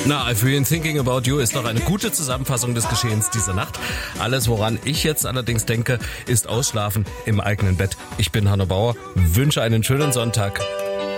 Na, I Feel Thinking About You ist doch eine gute Zusammenfassung des Geschehens dieser Nacht. Alles, woran ich jetzt allerdings denke, ist Ausschlafen im eigenen Bett. Ich bin Hanno Bauer, wünsche einen schönen Sonntag.